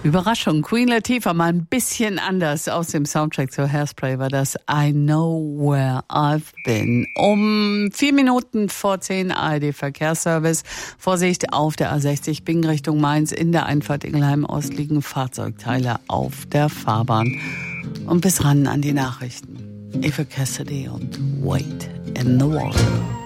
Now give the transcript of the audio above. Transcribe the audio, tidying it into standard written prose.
Überraschung, Queen Latifah, mal ein bisschen anders. Aus dem Soundtrack zu Hairspray war das I Know Where I've Been. Um 4 Minuten vor 10 ARD Verkehrsservice. Vorsicht auf der A60 Bingen Richtung Mainz. In der Einfahrt Ingelheim Ost liegen Fahrzeugteile auf der Fahrbahn. Und bis ran an die Nachrichten. Eva Cassidy und Wait in the Water.